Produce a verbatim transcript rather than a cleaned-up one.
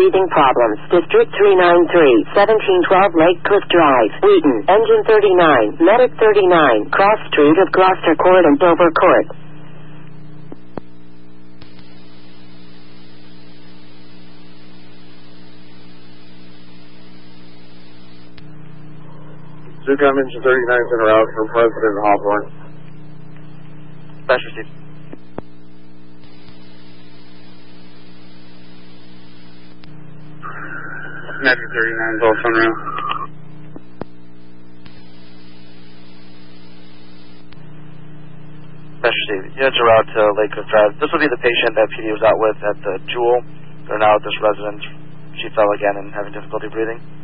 breathing problems. District three nine three, seventeen twelve Lake Cliff Drive, Wheaton. Engine thirty-nine, Medic thirty-nine, Cross Street of Gloucester Court and Dover Court. Zucom Engine thirty-nine is en route from President Hawthorne. Flash received. Medic thirty-nine is also en route. Flash received. Units are out to Lake Cliff Drive. This will be the patient that P D was out with at the Jewel. They're now at this residence. She fell again and having difficulty breathing.